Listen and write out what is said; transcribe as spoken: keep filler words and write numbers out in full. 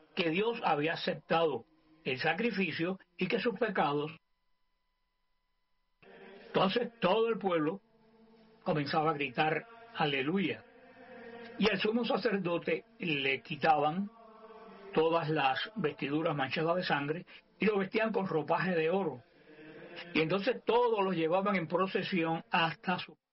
que Dios había aceptado el sacrificio y que sus pecados. Entonces todo el pueblo comenzaba a gritar aleluya. Y al sumo sacerdote le quitaban todas las vestiduras manchadas de sangre y lo vestían con ropaje de oro. Y entonces todos lo llevaban en procesión hasta su